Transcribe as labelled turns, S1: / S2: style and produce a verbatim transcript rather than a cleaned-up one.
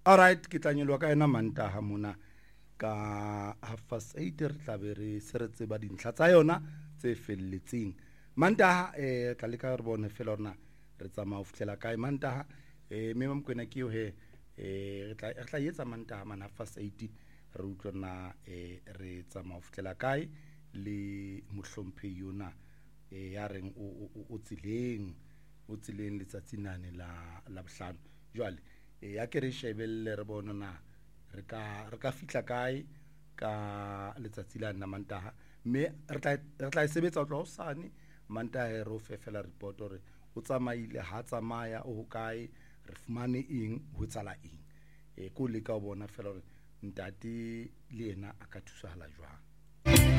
S1: Alright, ke tla nyelwa ka ena Mantaha mona ka half past eight re tla be re se re tseba dintlha tsa yona tse felletseng. Mantaha eh tla leka re bone fela rona re tsamaya ho fihlela kae Mantaha eh mme Mokwena ke yo he eh re tla re tla etsa Mantaha mana half past eight re utlwana eh re tsamaya ho fihlela kae le mohlomphe yona eh ya reng o tsileng o tsileng letsatsi nane la la bohlano jwale ya ke re shebelle re bona na re ka re ka fihla kae ka letsatsi la nna Mantaha mme re tla re tla sebetsa ho tloha hosane Mantaha re o fefela report hore o tsamaile ha tsamaya o kae re fumane eng ho tsala eng e ko le ka bona fela hore ntate le yena a ka thusahala jwang.